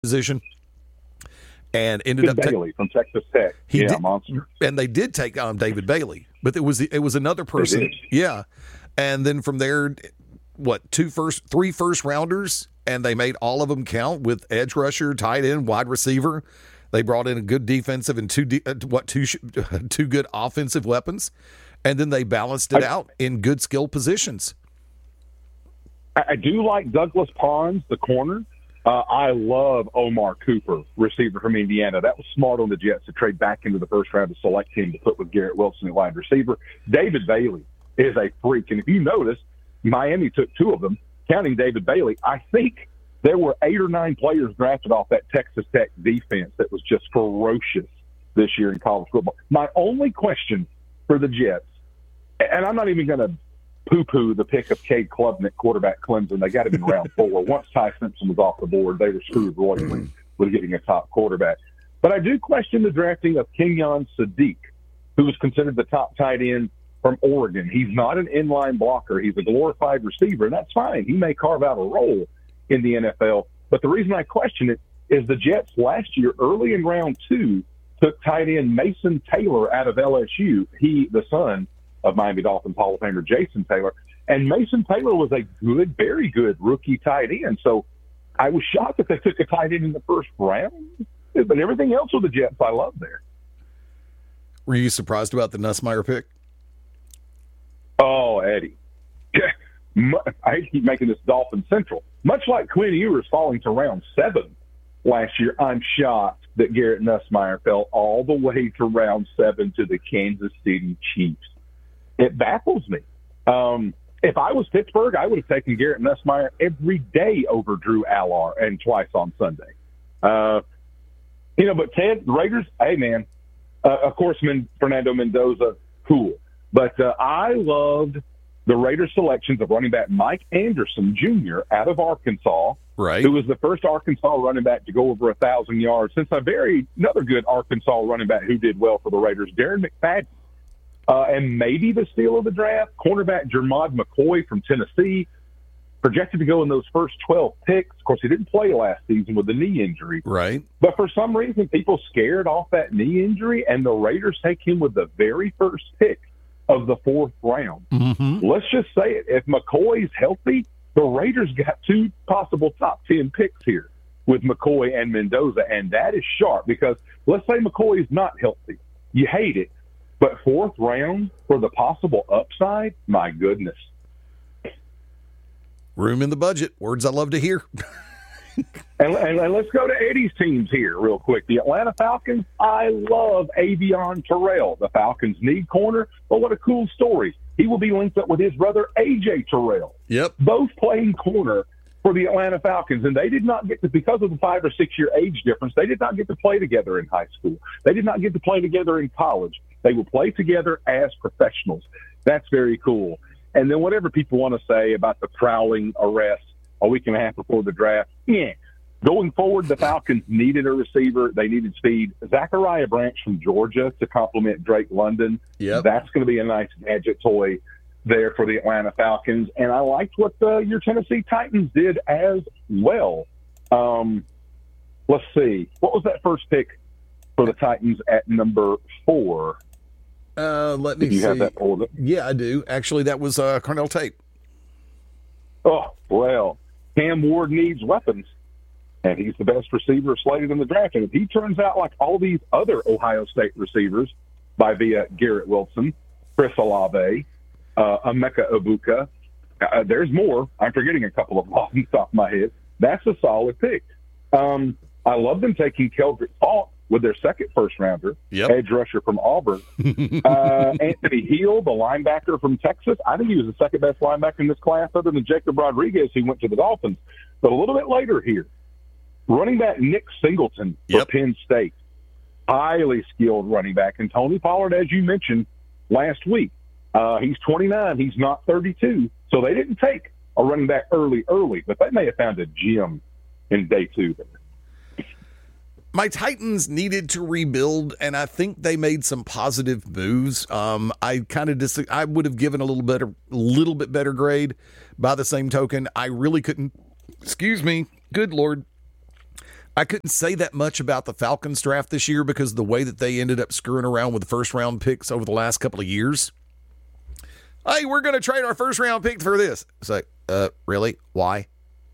position and ended up Bailey from Texas Tech. Monster. And they did take David Bailey, but it was another person. Yeah. And then from there, three first rounders, and they made all of them count with edge rusher, tight end, wide receiver. They brought in a good defensive and two good offensive weapons, and then they balanced it out in good skill positions. I do like Douglas Pons, the corner. I love Omar Cooper, receiver from Indiana. That was smart on the Jets to trade back into the first round to select him to put with Garrett Wilson at wide receiver. David Bailey is a freak, and if you notice, Miami took two of them, counting David Bailey. I think there were 8 or 9 players drafted off that Texas Tech defense that was just ferocious this year in college football. My only question for the Jets, and I'm not even going to poo-poo the pick of Cade Klubnik, quarterback Clemson. They got him in round 4. Once Ty Simpson was off the board, they were screwed royally with getting a top quarterback. But I do question the drafting of Kenyon Sadiq, who was considered the top tight end from Oregon. He's not an inline blocker. He's a glorified receiver, and that's fine. He may carve out a role in the NFL. But the reason I question it is the Jets last year, early in round 2, took tight end Mason Taylor out of LSU. He, the son of Miami Dolphins Hall of Famer Jason Taylor. And Mason Taylor was a good, very good rookie tight end. So I was shocked that they took a tight end in the first round. But everything else with the Jets I love there. Were you surprised about the Nussmeier pick? Oh, Eddie. I keep making this Dolphin Central. Much like Quinn Ewers falling to round 7 last year, I'm shocked that Garrett Nussmeier fell all the way to round 7 to the Kansas City Chiefs. It baffles me. If I was Pittsburgh, I would have taken Garrett Nussmeier every day over Drew Allar and twice on Sunday. But Ted, the Raiders, hey, man, of course, Fernando Mendoza, cool. But I loved the Raiders' selections of running back Mike Anderson Jr. out of Arkansas, right? Who was the first Arkansas running back to go over 1,000 yards since another good Arkansas running back who did well for the Raiders, Darren McFadden. And maybe the steal of the draft, cornerback Jermod McCoy from Tennessee, projected to go in those first 12 picks. Of course, he didn't play last season with the knee injury. Right. But for some reason, people scared off that knee injury, and the Raiders take him with the very first pick of the 4th round. Mm-hmm. Let's just say it. If McCoy's healthy, the Raiders got 2 possible top 10 picks here with McCoy and Mendoza, and that is sharp because let's say McCoy is not healthy. You hate it. But 4th round for the possible upside, my goodness. Room in the budget. Words I love to hear. and let's go to Eddie's teams here real quick. The Atlanta Falcons, I love Avion Terrell. The Falcons need corner, but what a cool story. He will be linked up with his brother, A.J. Terrell. Yep. Both playing corner for the Atlanta Falcons, and they did not get to, because of the 5 or 6 year age difference, they did not get to play together in high school. They did not get to play together in college. They will play together as professionals. That's very cool. And then whatever people want to say about the prowling arrest a week and a half before the draft, going forward, the Falcons needed a receiver. They needed speed. Zachariah Branch from Georgia to complement Drake London. Yep. That's going to be a nice gadget toy there for the Atlanta Falcons. And I liked what your Tennessee Titans did as well. Let's see. What was that first pick for the Titans at number 4? Let me see. You have that pulled up? Yeah, I do. Actually, that was Cornell Tate. Oh, well, Cam Ward needs weapons, and he's the best receiver slated in the draft. And if he turns out like all these other Ohio State receivers via Garrett Wilson, Chris Olave, Emeka Ibuka, there's more. I'm forgetting a couple of them off the top of my head. That's a solid pick. I love them taking Keldrick Faulk with their second first-rounder, edge rusher from Auburn. Anthony Hill, the linebacker from Texas. I think he was the second-best linebacker in this class other than Jacob Rodriguez, who went to the Dolphins. But a little bit later here, running back Nick Singleton for Penn State. Highly skilled running back. And Tony Pollard, as you mentioned last week, he's 29. He's not 32. So they didn't take a running back early, but they may have found a gem in day 2 there. My Titans needed to rebuild, and I think they made some positive moves. I would have given a little bit better grade. By the same token, I really couldn't. Excuse me, good Lord, I couldn't say that much about the Falcons draft this year because of the way that they ended up screwing around with the first-round picks over the last couple of years. Hey, we're going to trade our first-round pick for this. It's like, really? Why?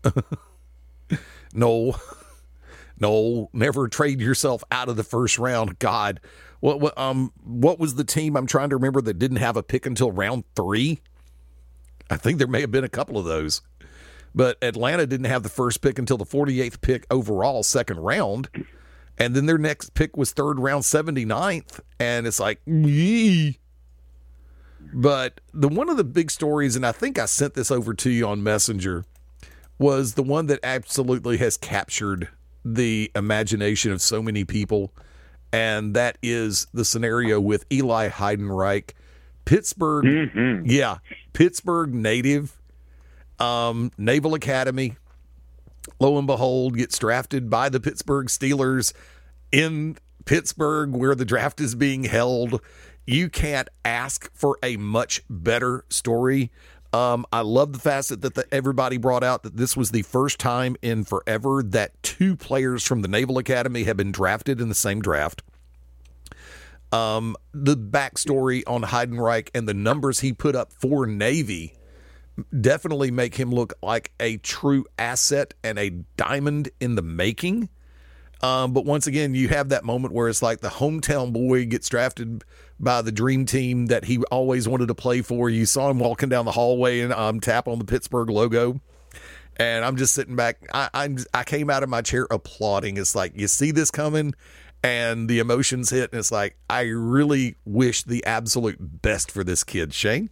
No, never trade yourself out of the first round. God, what was the team I'm trying to remember that didn't have a pick until round 3? I think there may have been a couple of those, but Atlanta didn't have the first pick until the 48th pick overall, second round, and then their next pick was third round, 79th, and it's like, yee. But one of the big stories, and I think I sent this over to you on Messenger, was the one that absolutely has captured the imagination of so many people, and that is the scenario with Eli Heidenreich, Pittsburgh, Pittsburgh native, Naval Academy, lo and behold, gets drafted by the Pittsburgh Steelers in Pittsburgh where the draft is being held. You can't ask for a much better story. I love the fact that everybody brought out that this was the first time in forever that 2 players from the Naval Academy have been drafted in the same draft. The backstory on Heidenreich and the numbers he put up for Navy definitely make him look like a true asset and a diamond in the making. But once again, you have that moment where it's like the hometown boy gets drafted by the dream team that he always wanted to play for. You saw him walking down the hallway and tap on the Pittsburgh logo. And I'm just sitting back. I came out of my chair applauding. It's like, you see this coming, and the emotions hit. And it's like, I really wish the absolute best for this kid. Shane?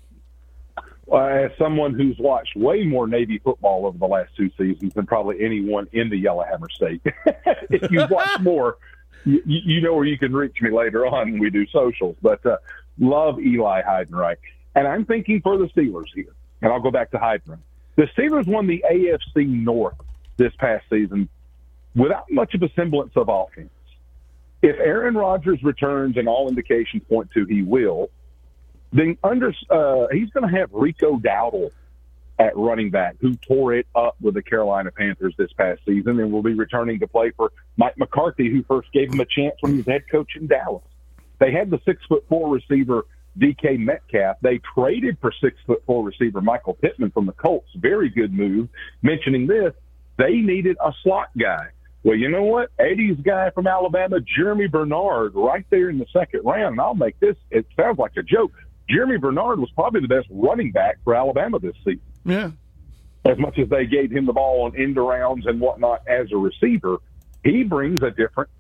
As someone who's watched way more Navy football over the last 2 seasons than probably anyone in the Yellowhammer State, if you've watched more, you know where you can reach me later on when we do socials. But love Eli Heidenreich. And I'm thinking for the Steelers here, and I'll go back to Heidenreich. The Steelers won the AFC North this past season without much of a semblance of offense. If Aaron Rodgers returns, and all indications point to he will, then he's going to have Rico Dowdle at running back, who tore it up with the Carolina Panthers this past season and will be returning to play for Mike McCarthy, who first gave him a chance when he was head coach in Dallas. They had the 6'4" receiver DK Metcalf. They traded for 6'4" receiver Michael Pittman from the Colts. Very good move. Mentioning this, they needed a slot guy. Well, you know what? Eddie's guy from Alabama, Jeremy Bernard, right there in the second round. And I'll make this, it sounds like a joke. Jeremy Bernard was probably the best running back for Alabama this season. Yeah. As much as they gave him the ball on end arounds and whatnot as a receiver, he brings a different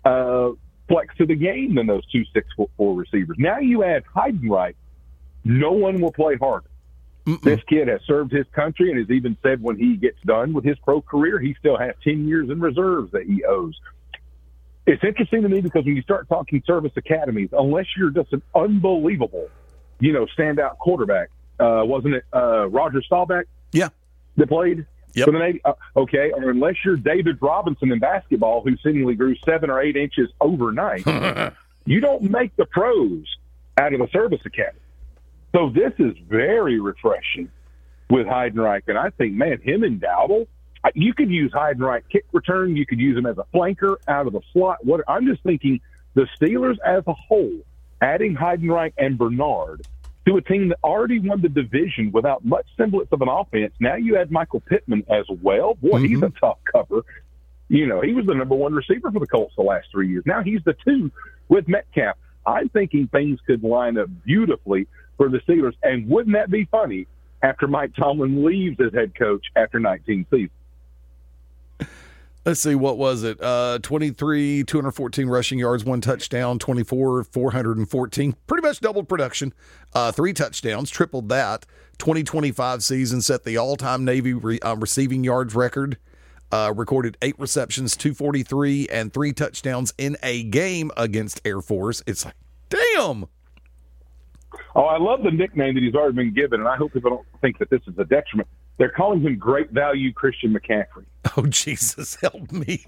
flex to the game than those 2 6'4" receivers. Now you add Heidenreich, no one will play harder. This kid has served his country and has even said when he gets done with his pro career, he still has 10 years in reserves that he owes. It's interesting to me because when you start talking service academies, unless you're just an unbelievable, standout quarterback, wasn't it Roger Staubach? Yeah. That played for the Navy? Okay. Or unless you're David Robinson in basketball, who seemingly grew 7 or 8 inches overnight, you don't make the pros out of the service academy. So this is very refreshing with Heidenreich. And I think, man, him and Dowdle, you could use Heidenreich kick return. You could use him as a flanker out of the slot. I'm just thinking the Steelers as a whole, adding Heidenreich and Bernard to a team that already won the division without much semblance of an offense. Now you add Michael Pittman as well. Boy, he's a tough cover. He was the number 1 receiver for the Colts the last 3 years. Now he's the 2 with Metcalf. I'm thinking things could line up beautifully for the Steelers. And wouldn't that be funny after Mike Tomlin leaves as head coach after 19 seasons? Let's see, what was it? 23, 214 rushing yards, 1 touchdown, 24, 414. Pretty much doubled production. 3 touchdowns, tripled that. 2025 season set the all-time Navy receiving yards record. Recorded 8 receptions, 243, and 3 touchdowns in a game against Air Force. It's like, damn! Oh, I love the nickname that he's already been given, and I hope people don't think that this is a detriment. They're calling him Great Value Christian McCaffrey. Oh, Jesus, help me.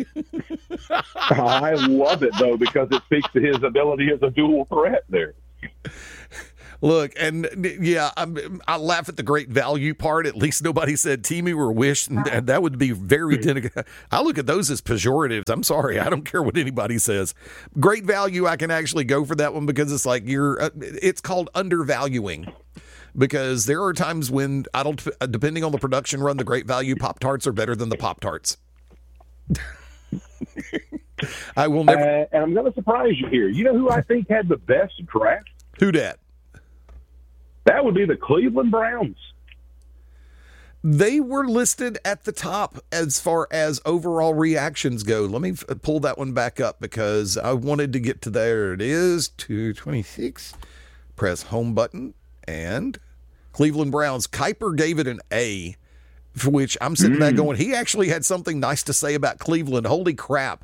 I love it, though, because it speaks to his ability as a dual threat there. Look, and yeah, I laugh at the great value part. At least nobody said teamy or wish, and that would be very. I look at those as pejoratives. I'm sorry, I don't care what anybody says. Great value, I can actually go for that one because it's like it's called undervaluing. Because there are times when I don't, depending on the production run, the great value Pop-Tarts are better than the Pop-Tarts. I will never. And I'm going to surprise you here. You know who I think had the best draft? Who dat? That would be the Cleveland Browns. They were listed at the top as far as overall reactions go. Let me pull that one back up because I wanted to get to there. It is 226. Press home button and Cleveland Browns. Kuiper gave it an A, for which I'm sitting there going, he actually had something nice to say about Cleveland. Holy crap.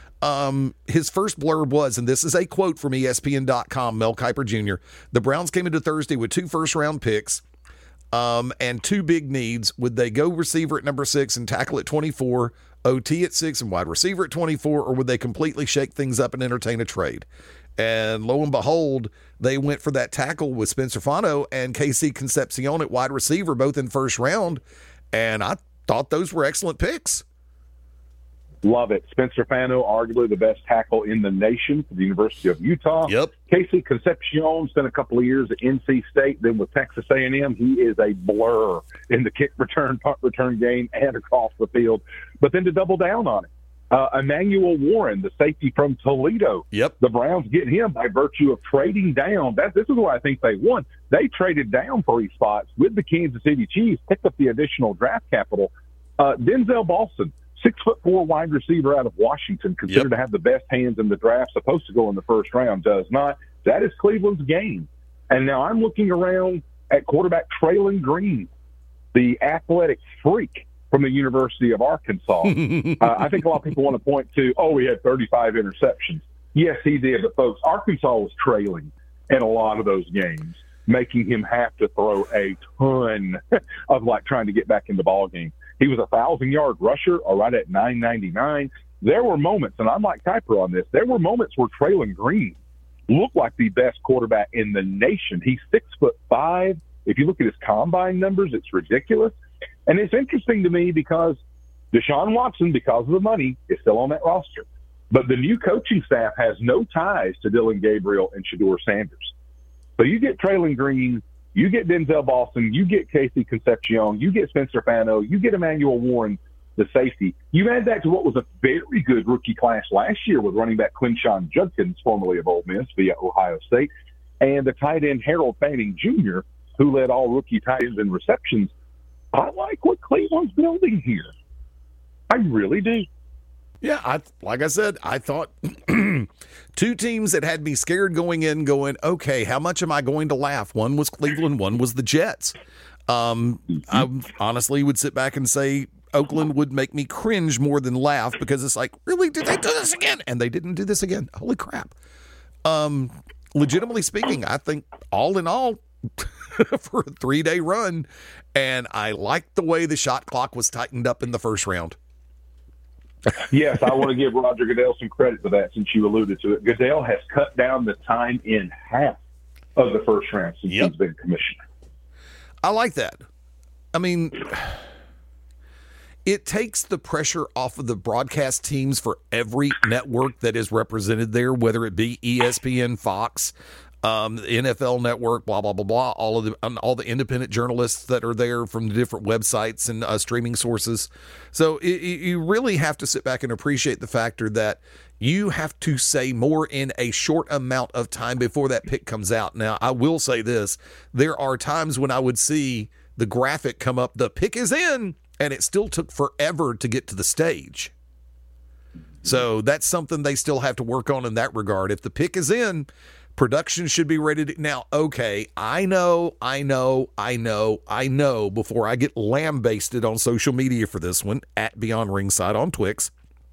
His first blurb was, and this is a quote from ESPN.com, Mel Kiper Jr., the Browns came into Thursday with 2 first-round picks and 2 big needs. Would they go receiver at number 6 and tackle at 24, OT at 6 and wide receiver at 24, or would they completely shake things up and entertain a trade? And lo and behold, they went for that tackle with Spencer Fano and KC Concepcion at wide receiver, both in first round, and I thought those were excellent picks. Love it. Spencer Fano, arguably the best tackle in the nation for the University of Utah. Yep. Casey Concepcion spent a couple of years at NC State, then with Texas A&M. He is a blur in the kick return, punt return game, and across the field. But then to double down on it, Emmanuel Warren, the safety from Toledo. Yep. The Browns get him by virtue of trading down. This is why I think they won. They traded down 3 spots with the Kansas City Chiefs, picked up the additional draft capital. Denzel Boston, 6'4" wide receiver out of Washington, considered to have the best hands in the draft, supposed to go in the first round, does not. That is Cleveland's game. And now I'm looking around at quarterback Traylon Green, the athletic freak from the University of Arkansas. I think a lot of people want to point to, he had 35 interceptions. Yes, he did, but folks, Arkansas was trailing in a lot of those games, making him have to throw a ton of trying to get back in the ball game. He was a 1,000-yard rusher, or right at 999. There were moments, and I'm like Kuiper on this, there were moments where Traylon Green looked like the best quarterback in the nation. He's 6'5". If you look at his combine numbers, it's ridiculous. And it's interesting to me because Deshaun Watson, because of the money, is still on that roster. But the new coaching staff has no ties to Dylan Gabriel and Shedeur Sanders. So you get Traylon Green, you get Denzel Boston, you get Casey Concepcion, you get Spencer Fano, you get Emmanuel Warren, the safety. You add that to what was a very good rookie class last year with running back Quinshon Judkins, formerly of Ole Miss via Ohio State, and the tight end Harold Fanning Jr., who led all rookie tight ends in receptions. I like what Cleveland's building here. I really do. Yeah, like I said, I thought 2 teams that had me scared going in, okay, how much am I going to laugh? One was Cleveland, one was the Jets. I honestly would sit back and say Oakland would make me cringe more than laugh because it's like, really, did they do this again? And they didn't do this again. Holy crap. Legitimately speaking, I think all in all, for a 3-day run, and I liked the way the shot clock was tightened up in the first round. Yes, I want to give Roger Goodell some credit for that since you alluded to it. Goodell has cut down the time in half of the first round since he's been commissioner. I like that. I mean, it takes the pressure off of the broadcast teams for every network that is represented there, whether it be ESPN, Fox, the NFL Network, blah, blah, blah, blah, all the independent journalists that are there from the different websites and streaming sources. So you really have to sit back and appreciate the factor that you have to say more in a short amount of time before that pick comes out. Now, I will say this. There are times when I would see the graphic come up, the pick is in, and it still took forever to get to the stage. So that's something they still have to work on in that regard. If the pick is in, production should be ready to. Now, okay, I know, before I get lambasted on social media for this one, at Beyond Ringside on Twix,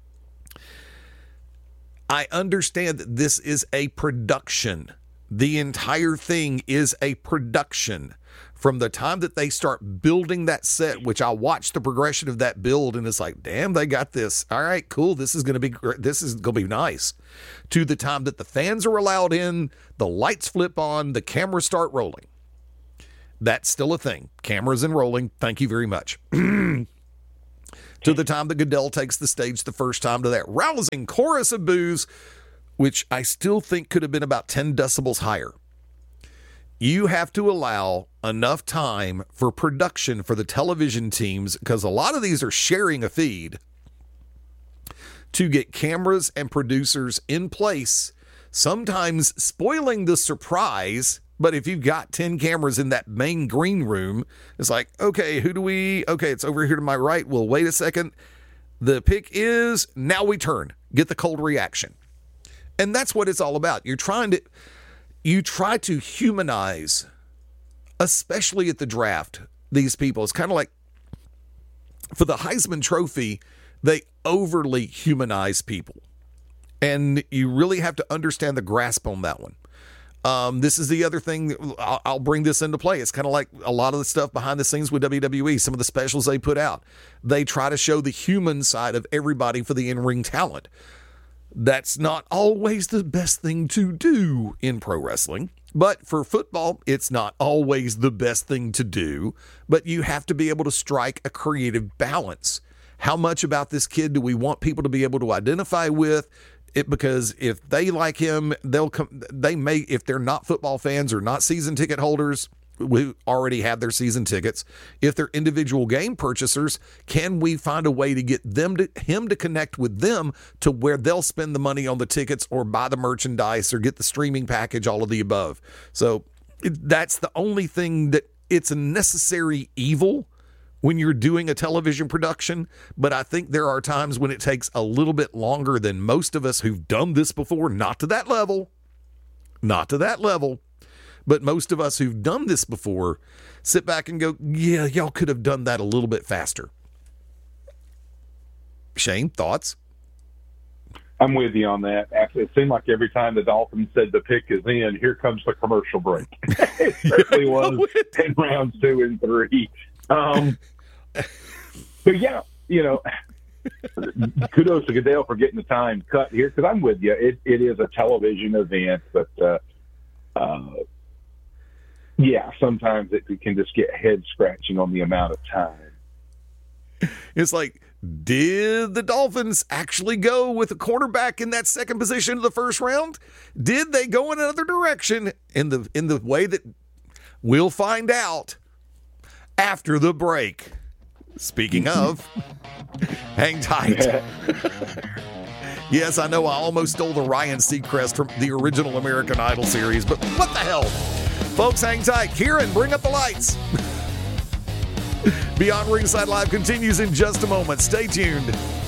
I understand that this is a production. The entire thing is a production. from the time that they start building that set, which I watched the progression of that build, and it's like, damn, they got this. All right, cool. This is going to be great. This is going to be nice. To the time that the fans are allowed in, the lights flip on, the cameras start rolling. That's still a thing. Cameras and rolling. Thank you very much. To the time that Goodell takes the stage the first time, to that rousing chorus of boos, which I still think could have been about 10 decibels higher. You have to allow enough time for production for the television teams, because a lot of these are sharing a feed, to get cameras and producers in place, sometimes spoiling the surprise. But if you've got 10 cameras in that main green room, it's like, okay, okay, it's over here to my right. Well, wait a second. The pick is, now we turn. Get the cold reaction. And that's what it's all about. You try to humanize, especially at the draft, these people. It's kind of like for the Heisman Trophy, they overly humanize people. And you really have to understand the grasp on that one. This is the other thing. I'll bring this into play. It's kind of like a lot of the stuff behind the scenes with WWE, some of the specials they put out. They try to show the human side of everybody for the in-ring talent. That's not always the best thing to do in pro wrestling, but for football, it's not always the best thing to do, but you have to be able to strike a creative balance. How much about this kid do we want people to be able to identify with? Because if they like him, they may, if they're not football fans or not season ticket holders, who already have their season tickets, if they're individual game purchasers, can we find a way to get him to connect with them to where they'll spend the money on the tickets or buy the merchandise or get the streaming package, all of the above. So that's the only thing that it's a necessary evil when you're doing a television production. But I think there are times when it takes a little bit longer than most of us who've done this before, not to that level, but most of us who've done this before sit back and go, yeah, y'all could have done that a little bit faster. Shane, thoughts? I'm with you on that. It seemed like every time the Dolphins said the pick is in, here comes the commercial break. It certainly was in rounds 2 and 3. But yeah, kudos to Goodell for getting the time cut here, because I'm with you. It is a television event, but yeah, sometimes it can just get head scratching on the amount of time. It's like, did the Dolphins actually go with a quarterback in that second position of the first round? Did they go in another direction in the way that we'll find out after the break? Speaking of, hang tight. Yes, I know I almost stole the Ryan Seacrest from the original American Idol series, but what the hell? Folks, hang tight. Kieran, bring up the lights. Beyond Ringside Live continues in just a moment. Stay tuned.